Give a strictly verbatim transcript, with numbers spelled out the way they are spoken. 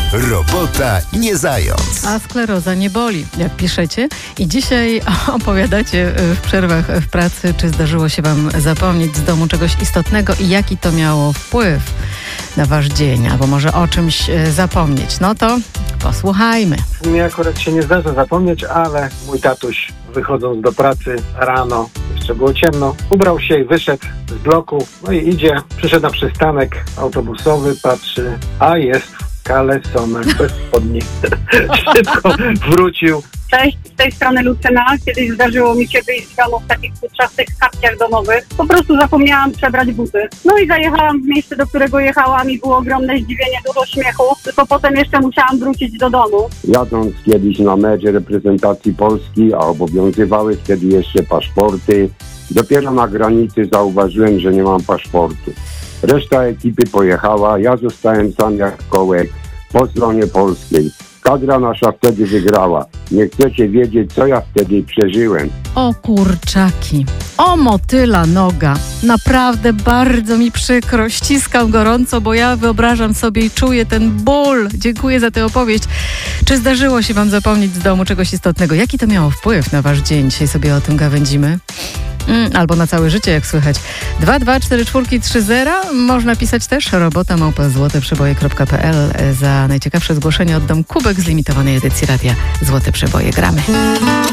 Robota nie zając. A skleroza nie boli, jak piszecie. I dzisiaj opowiadacie w przerwach w pracy, czy zdarzyło się wam zapomnieć z domu czegoś istotnego i jaki to miało wpływ na wasz dzień, albo może o czymś zapomnieć. No to posłuchajmy. Mnie akurat się nie zdarza zapomnieć, ale mój tatuś, wychodząc do pracy rano, jeszcze było ciemno, ubrał się i wyszedł z bloku, no i idzie, przyszedł na przystanek autobusowy, patrzy, a jest w kalesonach bez spodni. Szybko wrócił. Cześć, z tej strony Lucyna. Kiedyś zdarzyło mi się wyjść z domu w takich futrzastych kapciach domowych. Po prostu zapomniałam przebrać buty. No i zajechałam w miejsce, do którego jechałam i było ogromne zdziwienie, dużo śmiechu. Tylko potem jeszcze musiałam wrócić do domu. Jadąc kiedyś na mecz reprezentacji Polski, a obowiązywały wtedy jeszcze paszporty, dopiero na granicy zauważyłem, że nie mam paszportu. Reszta ekipy pojechała, ja zostałem sam jak kołek po stronie polskiej. Kadra nasza wtedy wygrała. Nie chcecie wiedzieć, co ja wtedy przeżyłem. O kurczaki, o motyla noga. Naprawdę bardzo mi przykro. Ściskam gorąco, bo ja wyobrażam sobie i czuję ten ból. Dziękuję za tę opowieść. Czy zdarzyło się wam zapomnieć z domu czegoś istotnego? Jaki to miało wpływ na wasz dzień? Dzisiaj sobie o tym gawędzimy. Mm, albo na całe życie, jak słychać. dwa dwa cztery cztery trzy zero. Można pisać też robota małpa złote przeboje kropka p l. Za najciekawsze zgłoszenie oddam kubek z limitowanej edycji radia Złote Przeboje. Gramy.